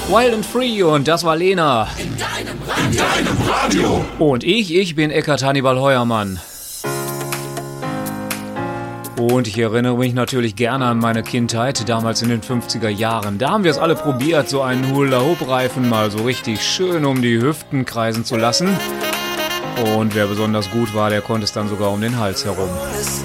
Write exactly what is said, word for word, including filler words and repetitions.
Wild and Free und das war Lena. In deinem Radio. In deinem Radio. Und ich, ich bin Eckart Hannibal Heuermann. Und ich erinnere mich natürlich gerne an meine Kindheit, damals in den fünfziger Jahren. Da haben wir es alle probiert, so einen Hula-Hoop-Reifen mal so richtig schön um die Hüften kreisen zu lassen. Und wer besonders gut war, der konnte es dann sogar um den Hals herum.